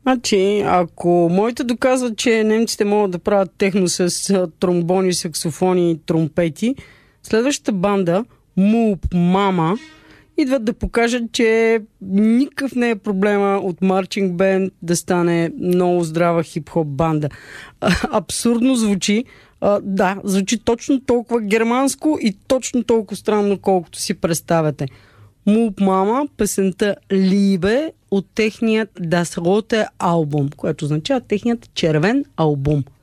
Значи, ако моите доказват, че немците могат да правят техно с тромбони, саксофони и тромпети, следващата банда, Мулп Мама, идват да покажат, че никакъв не е проблема от марчинг бенд да стане много здрава хип-хоп банда. Абсурдно звучи. Да, звучи точно толкова германско и точно толкова странно, колкото си представяте. Мулп Мама, песента Либе от техният Das Rote албум, което означава техният червен албум.